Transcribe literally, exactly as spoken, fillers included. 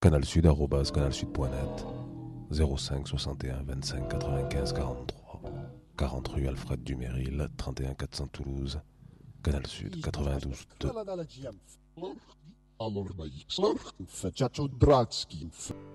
Canal Sud, arobase canalsud point net, zéro cinq soixante et un vingt-cinq quatre-vingt-quinze quarante-trois, quarante rue Alfred Duméril, trente et un quatre cents Toulouse, Canal Sud, quatre-vingt-douze deux. Alors, Dracski.